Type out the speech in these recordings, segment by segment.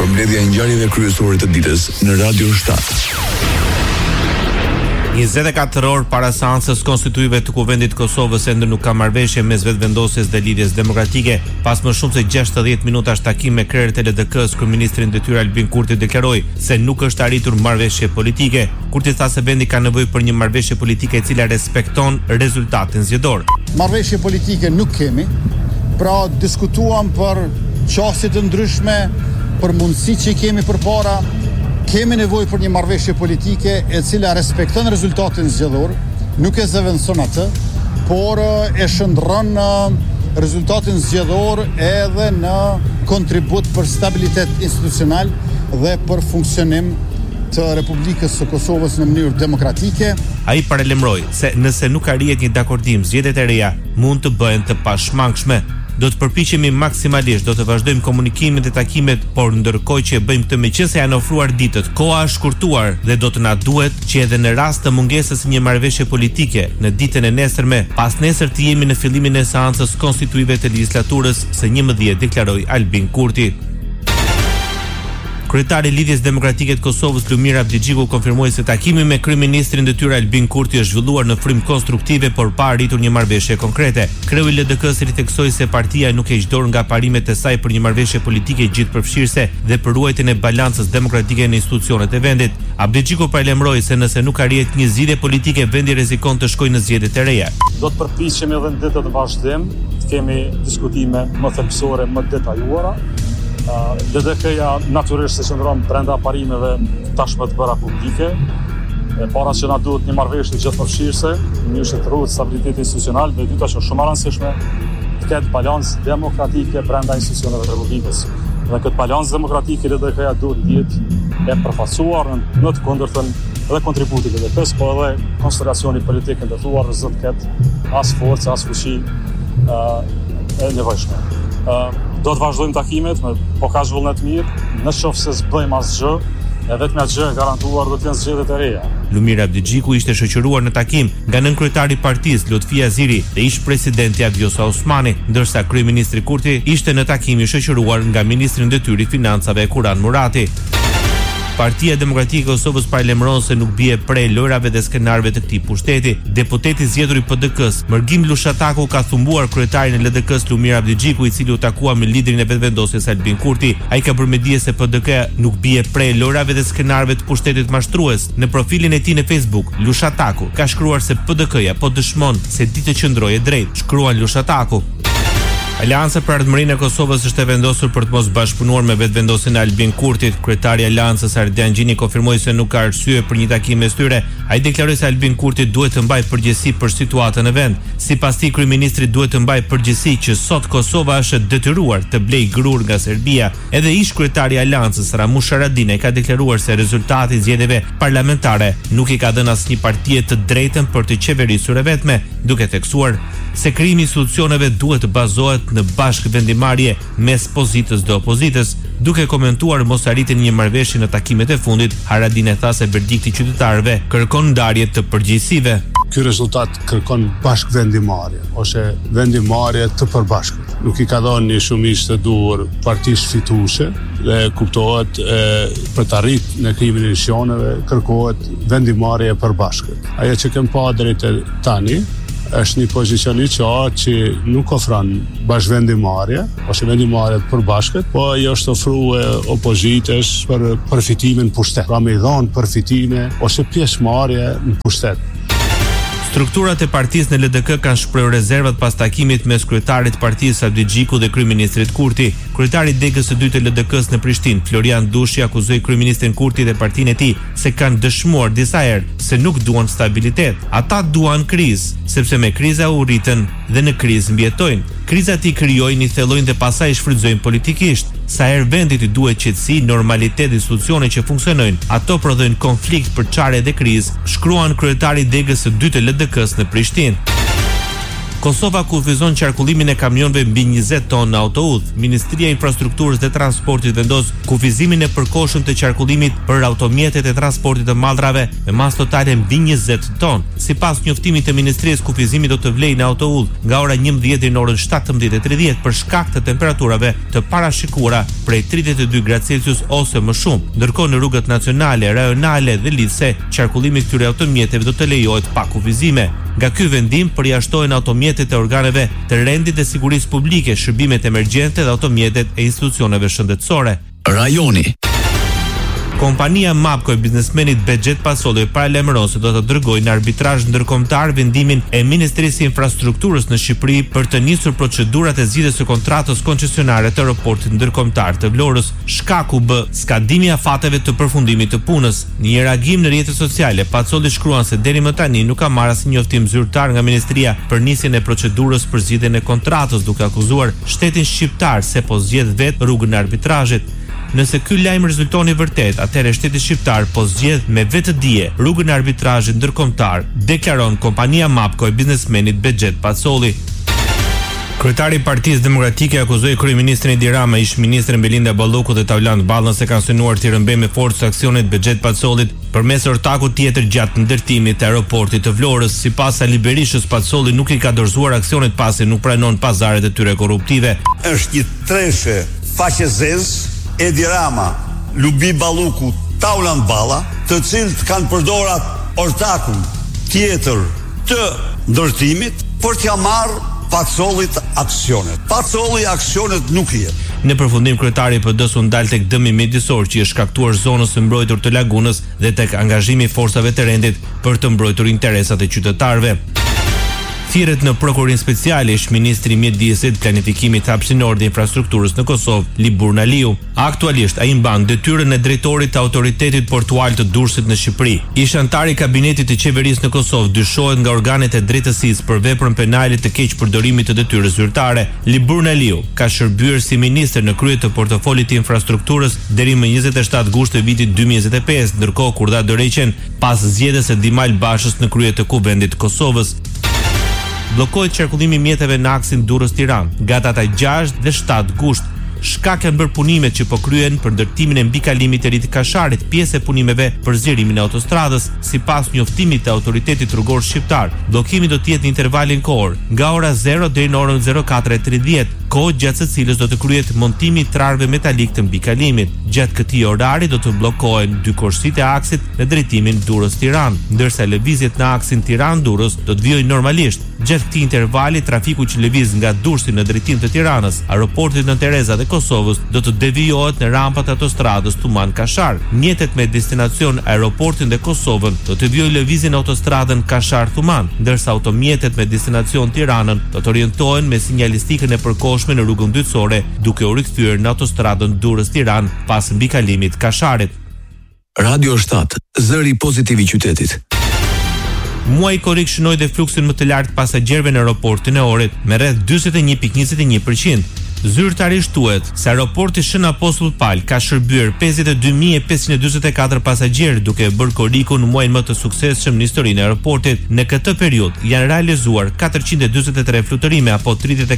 përmbledhja e ngjarjeve kryesore të ditës në Radio 7. 24 orë para seancës konstituive të Kuvendit të Kosovës ende nuk ka marrëveshje mes vetëvendosjes dhe lidhjes demokratike. Pas më shumë se 60 minutash takim me krerët e LDK-s, kryeministri në detyrë Albin Kurti deklaroi se nuk është arritur marrëveshje politike. Kurti tha se vendi ka nevojë për një marrëveshje politike e cila respekton rezultatin zgjedhor. Marrëveshje politike nuk kemi, pra diskutuam për çështje të ndryshme, për mundësitë që kemi përpara. Kemi nevojë për një marrëveshje politike e cila respekton rezultatin zgjedhor, nuk e zëvendëson atë, por e shndron rezultatin zgjedhor edhe në kontribut për stabilitet institucional dhe për funksionim të Republikës së Kosovës në mënyrë demokratike. Ai paralajmëroi se nëse nuk arrihet një dakordim, zgjedhjet e reja mund të bëhen të pashmangshme. Do të përpiqemi maksimalisht, do të vazhdojmë komunikimin dhe takimet, por ndërkohë që e bëjmë këtë meqense janë ofruar ditët, koha është shkurtuar dhe do të na duhet që edhe në rast të mungesës së një marrëveshje politike në ditën e nesërme, pas nesër të jemi në fillimin e seancës konstituive të legjislaturës së 11, deklaroi Albin Kurti. Kryetari i Lidhjes Demokratike të Kosovës Lumir Abdigjiku konfirmoi se takimi me kryeministrin detyrë Albin Kurti është zhvilluar në frymë konstruktive por pa arritur një marrëveshje konkrete. Kreu i LDK-s riteksoi se partia nuk e dorë nga parimet e saj për një marrëveshje politike gjithëpërfshirëse dhe për ruajtjen e balancës demokratike në institucionet e vendit. Abdigjiku paralajmëroi se nëse nuk arrihet një zgjidhje politike, vendi rrezikon të shkojë në zgjedhjet e reja. Do të përpiqemi edhe në ditët e vazhdim të kemi diskutime më thelbësore, më detajuara. DDK-ja natyrisht se qëndron brenda parimeve tashmë të bëra publike. Para që na duhet një marrëveshje gjithëpërfshirëse, një që të ruhet stabiliteti institucional, dhe dyta që është shumë e rëndësishme të ketë balancë demokratike brenda institucioneve të Republikës. Dhe këtë balancë demokratike DDK-ja duhet jetë e përfaqësuar në të kundërtën dhe kontributit e DDK-s, po edhe konsideracioni politik ndërtuar zë të ketë as forcë, as fuqi e nevojshme. Do të vazhdojmë takimet, po ka zhvullnet mirë, në qoftë se s'bëjmë asgjë, e vetëm atë e garantuar do të jenë zgjedhjet e reja. Lumir Abdigjiku ishte shoqëruar në takim nga nënkryetari i partisë Lutfia Ziri dhe ish presidenti Vjosa Osmani, ndërsa kryeministri Kurti ishte në takim i shoqëruar nga ministri në detyrë i financave Kuran Murati. Partia Demokratike e Kosovës paralajmëron se nuk bie prej lojrave dhe skenarëve të këtij pushteti. Deputeti zgjedhur i PDK-s, Mërgim Lushataku, ka thumbuar kryetarin e LDK-s Lumir Abdigjiku, i cili u takua me liderin e vetëvendosjes Albin Kurti. Ai ka bërë me dije se PDK nuk bie prej lojrave dhe skenarëve të pushtetit mashtrues. Në profilin e tij në Facebook, Lushataku ka shkruar se PDK-ja po dëshmon se ti të qëndrojë drejt, shkruan Lushataku. Aleanca për Ardhmërinë e Kosovës është e vendosur për të mos bashkëpunuar me vetëvendosjen e Albin Kurtit. Kryetari i Aleancës Ardian Gjini konfirmoi se nuk ka arsye për një takim mes tyre. Ai deklaroi se Albin Kurti duhet të mbajë përgjegjësi për situatën e vend. Sipas tij, kryeministri duhet të mbajë përgjegjësi që sot Kosova është detyruar të blejë grur nga Serbia. Edhe ish kryetari i Aleancës Ramush Haradinaj ka deklaruar se rezultati i zgjedhjeve parlamentare nuk i ka dhënë asnjë partie të drejtën për të qeverisur e vetme, duke theksuar se krijimi i institucioneve duhet të bazohet në bashkëvendimarrje mes pozitës dhe opozitës. Duke komentuar mosarritjen e një marrëveshje në takimet e fundit, Haradinaj tha se verdikti i qytetarëve kërkon ndarje të përgjegjësive. Ky rezultat kërkon bashkëvendimarrje ose vendimarrje të përbashkët. Nuk i ka dhënë një shumicë të duhur partisë fituese dhe kuptohet për të arritur në krijimin e institucioneve kërkohet vendimarrje e përbashkët. Ajo që kem pa drejt tani është një pozicion i qartë që nuk ofron bashkëvendimarrje ose vendimarrje të përbashkët, po ajo është ofruar opozitës për përfitimin pushtet. Pra me dhënë përfitime ose pjesëmarrje në pushtet. Strukturat e partisë në LDK kanë shprehur rezervat pas takimit mes kryetarit të partisë Abdigjiku dhe kryeministrit Kurti. Kryetari i Degës së dytë të LDK-s në Prishtinë, Florian Dushi, akuzoi kryeministrin Kurti dhe partinë e tij se kanë dëshmuar disa herë se nuk duan stabilitet. Ata duan krizë, sepse me kriza u rritën dhe në krizë mbjetojnë. Krizat i krijojnë, i thellojnë dhe pastaj i shfrytëzojnë politikisht. Sa herë vendit i duhet qetësi, normalitet dhe institucione që funksionojnë, ato prodhojnë konflikt për çare dhe krizë, shkruan kryetari i Degës së dytë të LDK-s në Prishtinë. Kosova kufizon qarkullimin e kamionëve mbi 20 tonë në autoudhë. Ministria e Infrastrukturës dhe Transportit vendos kufizimin e përkohshëm të qarkullimit për automjetet e transportit të maldrave me masë totale mbi 20 tonë. Sipas njoftimit të Ministrisë, kufizimi do të vlejë në autoudhë nga ora 11 deri në orën 17:30 për shkak të temperaturave të parashikuara prej 32 gradë Celsius ose më shumë. Ndërkohë në rrugët nacionale, rajonale dhe lidhëse, qarkullimi këtyre automjeteve do të lejohet pa kufizime. Nga ky vendim përjashtohen automjetet e organeve të rendit dhe sigurisë publike, shërbimet emergjente dhe automjetet e institucioneve shëndetësore. Rajoni. Kompania Mapco e biznesmenit Bexhet Pasolli paralajmëron se do të dërgojë në arbitrazh ndërkombëtar vendimin e Ministrisë së Infrastrukturës në Shqipëri për të nisur procedurat e zgjidhjes së kontratës koncesionare të aeroportit ndërkombëtar të Vlorës. Shkaku b. skadimi i afateve të përfundimit të punës. Në një reagim në rrjetet sociale, Pasolli shkruan se deri më tani nuk ka marrë asnjë njoftim zyrtar nga Ministria për nisjen e procedurës për zgjidhjen e kontratës, duke akuzuar shtetin shqiptar se po zgjedh vetë rrugën e arbitrazhit. Nëse ky lajm rezulton i vërtet, atëherë shteti shqiptar po zgjedh me vetë dije rrugën e arbitrazhit ndërkombëtar, deklaron kompania Mapco e biznesmenit Bexhet Pasolli. Kryetari i Partisë Demokratike akuzoi kryeministrin Edi Rama, ish-ministrin Belinda Balloku dhe Taulant Ballën se kanë synuar të rëmbejnë me forcë aksionit Bexhet Pasollit përmes ortakut tjetër gjatë ndërtimit të aeroportit të Vlorës. Sipas Ali Berishës, Pasolli nuk i ka dorëzuar aksionet pasi nuk pranon pazaret e tyre korruptive. Është një treshe faqezez Edi Rama, Lubi Balluku, Taulant Balla, të cilët kanë përdorat ortakun tjetër të ndërtimit për t'ja marrë Pasollit aksionet. Pasolli aksionet nuk i jep. Në përfundim, kryetari i PD-s u ndal tek dëmi mjedisor që i është shkaktuar zonës së mbrojtur të lagunës dhe tek angazhimi i forcave të rendit për të mbrojtur interesat e qytetarëve. Thirret në Prokurorin Special ish-ministri i Mjedisit, Planifikimit Hapësinor dhe Infrastrukturës në Kosovë, Libur Naliu. Aktualisht ai mban detyrën e drejtorit të autoritetit portual të Durrësit në Shqipëri. Ish-antari i kabinetit të qeverisë në Kosovë dyshohet nga organet e drejtësisë për veprën penale të keqpërdorimit të detyrës zyrtare. Libur Naliu ka shërbyer si ministër në krye të portofolit të infrastrukturës deri më 27 gusht të vitit 2025, ndërkohë kur dha dorëheqjen pas zgjedhjes së Dimal Bashës në krye të Kuvendit të Kosovës. Bllokohet qarkullimi i mjeteve në aksin Durrës-Tiranë nga data 6 dhe 7 gusht. Shkak janë bërë punimet që po kryen për ndërtimin e mbikalimit të ri të Kasharit, pjesë e punimeve për zgjerimin e autostradës. Sipas njoftimit të autoritetit rrugor shqiptar, bllokimi do të jetë në intervalin kohor nga ora 0 deri në orën 04:30, kohë gjatë së cilës do të kryhet montimi i trarëve metalik të mbikalimit. Gjatë këtij orari do të bllokohen dy korsitë e aksit në drejtimin Durrës-Tiranë, ndërsa lëvizjet në aksin Tiranë-Durrës do të vijojnë normalisht. Gjatë këtij intervali, trafiku që lëviz nga Durrësi në drejtim të Tiranës, aeroportit Nën Tereza dhe Kosovës do të devijohet në rampat e autostradës Tuman-Kashar. Mjetet me destinacion aeroportin dhe Kosovën do të vijojnë lëvizjen në autostradën Kashar-Tuman, ndërsa automjetet me destinacion Tiranën do të orientohen me sinjalistikën e përkohshme në rrugën dytësore, duke u rikthyer në autostradën Durrës-Tiranë pas mbikalimit Kasharit. Radio 7, zëri pozitiv i qytetit. Muaji korrik shënoi dhe fluksin më të lartë pasagerëve në aeroportin e Orit me rreth 41.21%. Zyrtarisht thuhet se aeroporti Shën Apostull Pal ka shërbyer 52.544 pasagjerë, duke bërë korrikun në muajin më të suksesshëm në historinë e aeroportit. Në këtë periudhë janë realizuar 443 fluturime apo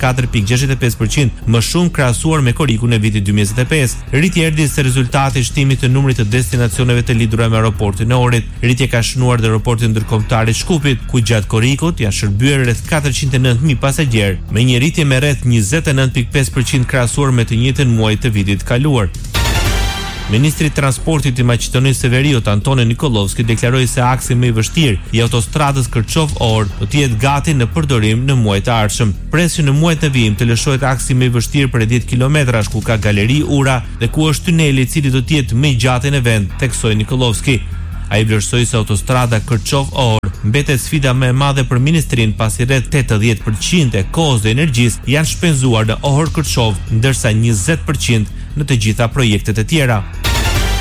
34.65% më shumë krahasuar me korrikun e vitit 2025. Rritja erdhi si rezultati i shtimit të numrit të destinacioneve të lidhura me aeroportin e Orit. Rritja ka shënuar dhe aeroportin ndërkombëtar i Shkupit, ku gjatë korrikut janë shërbyer rreth 409.000 pasagjerë, me një rritje me rreth 29.5% krahasuar me të njëjtën muaj të vitit kaluar. Ministri i Transportit i Maqedonisë së Veriut, Antoni Nikolovski, deklaroi se aksi më i vështirë i autostradës Kërçov-Or do të jetë gati në përdorim në muajt e ardhshëm. Presin në muajt e vijim të lëshohet aksi më i vështirë për 10 kilometrash, ku ka galeri ura dhe ku është tuneli i cili do të jetë më i gjatë në vend, theksoi Nikolovski. Ai vlerësoi se autostrada Kërçov-Or mbetet sfida më e madhe për ministrinë, pasi rreth 80% e kohës dhe energjisë janë shpenzuar në Ohor Kërçov, ndërsa 20% në të gjitha projektet e tjera.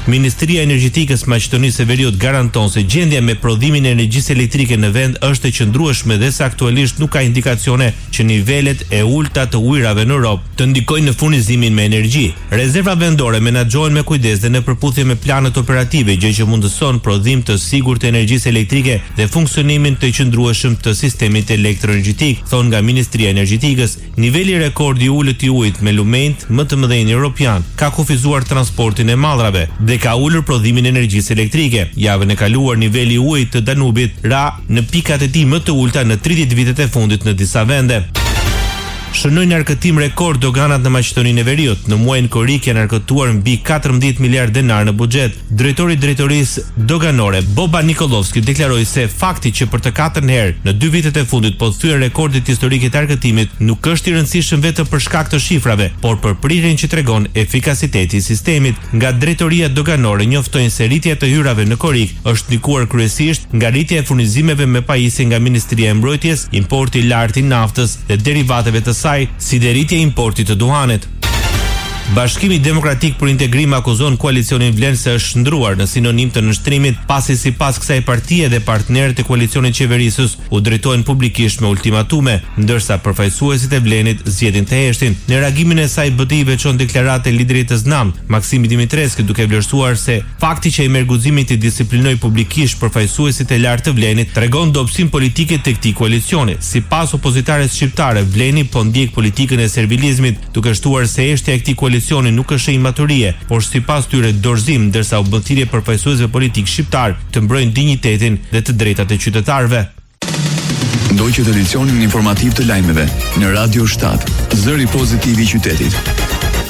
Ministria e Energjetikës së Maqedonisë së Veriut garanton se gjendja me prodhimin e energjisë elektrike në vend është e qëndrueshme dhe se aktualisht nuk ka indikacione që nivelet e ulta të ujrave në Europë të ndikojnë në furnizimin me energji. Rezervat vendore menaxhohen me kujdes dhe në përputhje me planet operative, gjë që mundëson prodhim të sigurt të energjisë elektrike dhe funksionimin të qëndrueshëm të sistemit elektroenergjetik, thon nga Ministria e Energjetikës. Niveli rekord i ulët i ujit me lumenjt më të mëdhenj europian ka kufizuar transportin e mallrave dhe ka ulur prodhimin e energjisë elektrike. Javën e kaluar niveli i ujit të Danubit ra në pikat e tij më të ulta në 30 vitet e fundit në disa vende. Shënojnë arkëtim rekord doganat në Maqedoninë e Veriut. Në muajin korrik janë arkëtuar mbi 14 miliard denar në buxhet. Drejtori i drejtorisë doganore Boban Nikolovski deklaroi se fakti që për të katërt herë në 2 vitet e fundit po thyen rekordit historik të arkëtimit nuk është i rëndësishëm vetëm për shkak të shifrave, por për prirjen që tregon efikasiteti i sistemit. Nga drejtoria doganore njoftojnë se rritja e hyrave në korrik është ndikuar kryesisht nga rritja e furnizimeve me pajisje nga Ministria e Mbrojtjes, importi i lartë i naftës dhe derivateve të saj, si dhe rritja e importit të duhanit. Bashkimi Demokratik për Integrim akuzon koalicionin vlen se është shndruar në sinonim të nështrimit, pasi sipas kësaj partie dhe partnerët e koalicionit qeverisës u drejtojnë publikisht me ultimatume, ndërsa përfaqësuesit e vlenit zgjedhin të heshtin. Në reagimin e saj BDI veçon deklaratë e liderit të ZNAM, Maksimi Dimitreski, duke vlerësuar se fakti që ai merr guximin të disiplinoj publikisht përfaqësuesit e lartë të vlenit tregon dobësim politike tek këtij koalicioni. Sipas opozitares shqiptare, vleni po ndjek politikën e servilizmit, duke shtuar se heshtja e këtij koalicioni nuk është e imaturie, por sipas tyre dorëzim, ndërsa u bën thirrje përfaqësuesve politik shqiptar të mbrojnë dinjitetin dhe të drejtat e qytetarëve. Ndoqët edicionin informativ të lajmeve në Radio 7, zëri pozitiv i qytetit.